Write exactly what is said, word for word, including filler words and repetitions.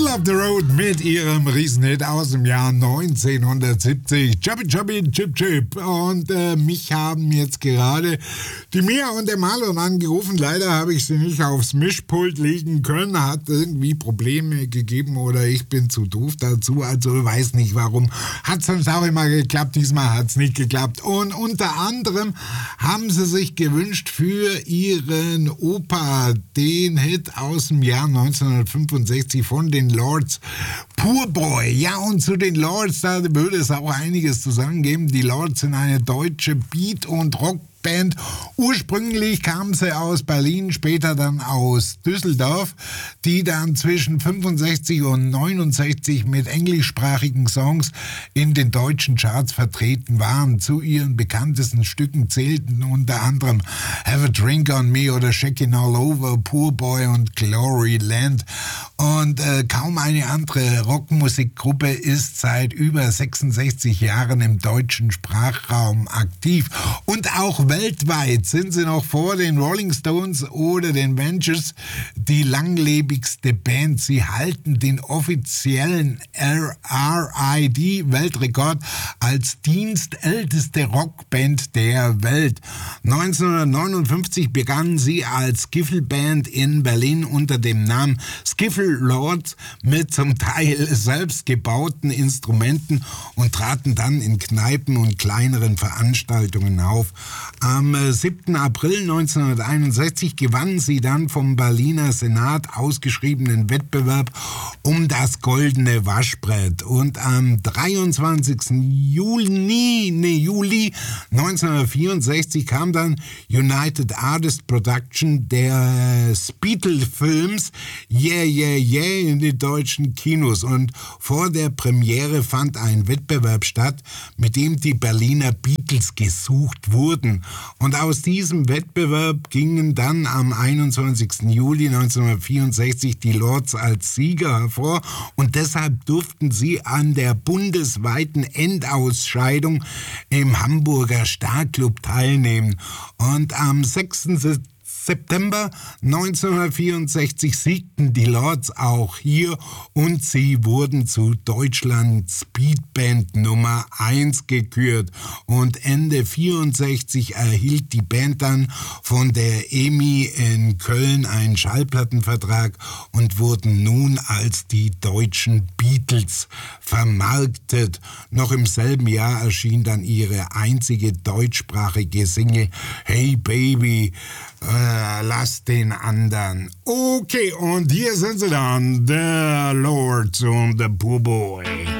Middle of the Road mit ihrem Riesenhit aus dem Jahr neunzehnhundertsiebzig. Chubby Chubby Chip Chip. Und äh, mich haben jetzt gerade die Mia und der Marlon angerufen. Leider habe ich sie nicht aufs Mischpult legen können. Hat irgendwie Probleme gegeben oder ich bin zu doof dazu. Also weiß nicht warum. Hat sonst auch immer geklappt. Diesmal hat es nicht geklappt. Und unter anderem haben sie sich gewünscht für ihren Opa den Hit aus dem Jahr neunzehnhundertfünfundsechzig von den Lords, Poor Boy. Ja, und zu den Lords, da würde es auch einiges zu sagen geben. Die Lords sind eine deutsche Beat- und Rockband. Ursprünglich kam sie aus Berlin, später dann aus Düsseldorf, die dann zwischen fünfundsechzig und neunundsechzig mit englischsprachigen Songs in den deutschen Charts vertreten waren. Zu ihren bekanntesten Stücken zählten unter anderem Have a Drink on Me oder Shakin' All Over, Poor Boy und Glory Land. Und äh, kaum eine andere Rockmusikgruppe ist seit über sechsundsechzig Jahren im deutschen Sprachraum aktiv. Und auch weltweit sind sie noch vor den Rolling Stones oder den Ventures die langlebigste Band. Sie halten den offiziellen R I D-Weltrekord als dienstälteste Rockband der Welt. neunzehnhundertneunundfünfzig begannen sie als Skiffle-Band in Berlin unter dem Namen Skiffle Lords mit zum Teil selbst gebauten Instrumenten und traten dann in Kneipen und kleineren Veranstaltungen auf. Am siebten April neunzehnhunderteinundsechzig gewannen sie dann vom Berliner Senat ausgeschriebenen Wettbewerb um das Goldene Waschbrett. Und am dreiundzwanzigsten Juli, nee, Juli neunzehnhundertvierundsechzig kam dann United Artists Production der Beatle-Films Yeah, Yeah, Yeah in die deutschen Kinos. Und vor der Premiere fand ein Wettbewerb statt, mit dem die Berliner Beatles gesucht wurden. Und aus diesem Wettbewerb gingen dann am einundzwanzigsten Juli neunzehnhundertvierundsechzig die Lords als Sieger hervor und deshalb durften sie an der bundesweiten Endausscheidung im Hamburger Starclub teilnehmen. Und am sechsten September neunzehnhundertvierundsechzig siegten die Lords auch hier und sie wurden zu Deutschlands Speedband Nummer eins gekürt. Und Ende vierundsechzig erhielt die Band dann von der E M I in Köln einen Schallplattenvertrag und wurden nun als die deutschen Beatles vermarktet. Noch im selben Jahr erschien dann ihre einzige deutschsprachige Single Hey Baby, äh, lass den anderen. Okay, und hier sind sie dann, der Lords und der Poor Boy.